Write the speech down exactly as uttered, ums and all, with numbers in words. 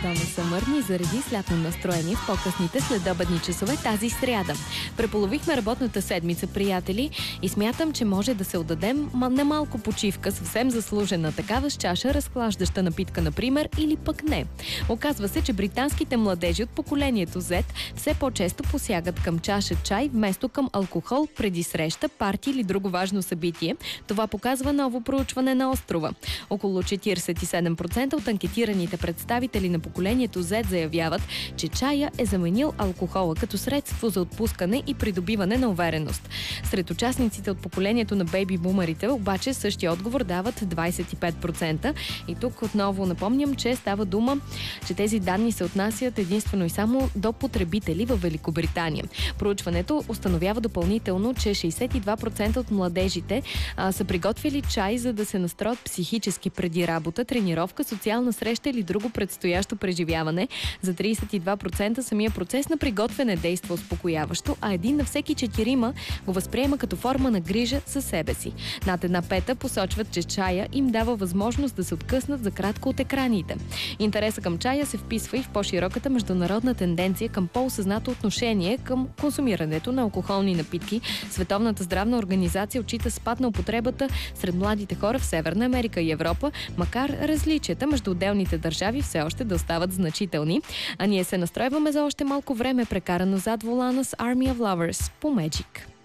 Тома Съмърни заради слятно настроение в по-късните следобедни часове тази сряда. Преполовихме работната седмица, приятели, и смятам, че може да се отдадем на малко почивка, съвсем заслужена такава, с чаша разхлаждаща напитка, например, или пък не. Оказва се, че британските младежи от поколението Z все по-често посягат към чаша чай вместо към алкохол преди среща, парти или друго важно събитие. Това показва ново проучване на острова. Около четиридесет и седем процента от анкетираните представители на поколението Z заявяват, че чая е заменил алкохола като средство за отпускане и придобиване на увереност. Сред участниците от поколението на бейби-бумерите обаче същия отговор дават двадесет и пет процента. И тук отново напомням, че става дума, че тези данни се отнасят единствено и само до потребители в Великобритания. Проучването установява допълнително, че шейсет и два процента от младежите а, са приготвили чай, за да се настроят психически преди работа, тренировка, социална среща или друго предстоящо преживяване. За тридесет и два процента самия процес на приготвяне действа успокояващо, а един на всеки четирима го възприема като форма на грижа за себе си. Над една пета посочват, че чая им дава възможност да се откъснат за кратко от екраните. Интереса към чая се вписва и в по-широката международна тенденция към по-осъзнато отношение към консумирането на алкохолни напитки. Световната здравна организация отчита спад на употребата сред младите хора в Северна Америка и Европа, макар различията между отделните държави все още да остават значителни. А ние се настройваме за още малко време, прекарано зад волана с Army of Lovers по Magic.